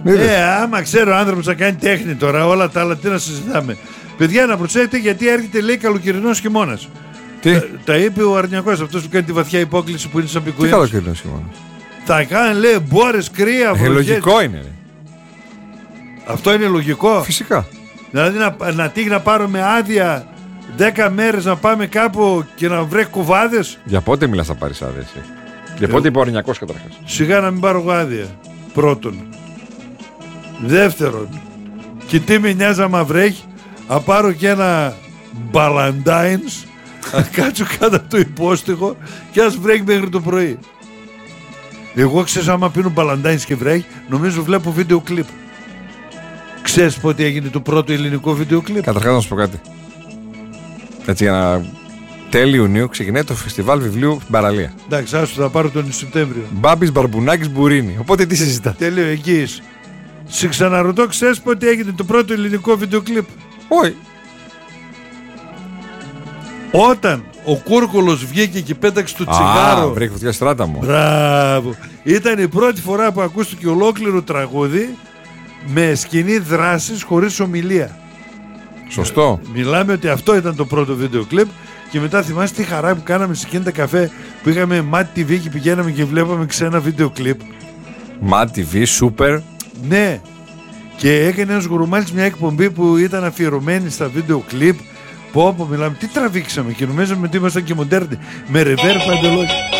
Άμα ξέρω ο άνθρωπος να κάνει τέχνη τώρα, όλα τα άλλα τι να συζητάμε. Παιδιά, να προσέχετε γιατί έρχεται, λέει, καλοκαιρινός χειμώνας. Τα είπε ο Αρνιακός, αυτός που κάνει τη βαθιά υπόκληση που είναι σαν πικουίνος. Τι καλοκαιρινός χειμώνας? Θα κάνει, λέει, μπόρες, κρύα, βροχές. Λογικό είναι, ρε. Αυτό είναι λογικό. Φυσικά. Δηλαδή να πάρουμε άδεια 10 μέρες να πάμε κάπου και να βρέχει κουβάδες. Για πότε μιλάς θα πάρεις άδεια εσύ? Για πότε είπε ο Αρνιακός καταρχάς? Σιγά να μην πάρω εγώ άδεια. Πρώτον. Δεύτερον. Και τι με νοιάζει άμα βρέχει. Να πάρω και ένα Μπαλαντάινς. Να κάτσω κάτω από το υπόστοιχο και ας βρέχει μέχρι το πρωί. Εγώ ξέρεις, άμα πίνω Μπαλαντάινς και βρέχει, νομίζω βλέπω βίντεο κλιπ. Ξέρεις πότε έγινε το πρώτο ελληνικό βίντεο κλιπ? Καταρχάς να σου πω κάτι. Έτσι, για να... τέλη Ιουνίου ξεκινάει το φεστιβάλ βιβλίου στην παραλία. Εντάξει, άσου, θα πάρω τον Σεπτέμβριο. Μπάμπης, Μπαρμπουνάκης, Μπουρίνι. Οπότε τι συζητά? Τέλειο, εκεί είσαι. Σε ξαναρωτώ, ξέρεις πότε έγινε το πρώτο ελληνικό βίντεο κλιπ? Όχι. Όταν ο Κούρκουλος βγήκε και πέταξε το τσιγάρο. Βρήκε φωτιά στράτα μου. Μπράβο. Ήταν η πρώτη φορά που ακούστηκε ολόκληρο τραγούδι με σκηνή δράσης χωρίς ομιλία. Σωστό. Μιλάμε ότι αυτό ήταν το πρώτο βίντεο κλιπ. Και μετά θυμάσαι τη χαρά που κάναμε σε εκείνη τα καφέ που είχαμε Mad TV και πηγαίναμε και βλέπαμε ξένα βίντεο κλιπ. Mad TV, super. Ναι. Και έκανε ένας Γουρουμάλης μια εκπομπή που ήταν αφιερωμένη στα βίντεο κλιπ. Πω, μιλάμε, τι τραβήξαμε και νομίζαμε ότι ήμασταν και μοντέρνοι. Με ρεβέρ παντελόνια.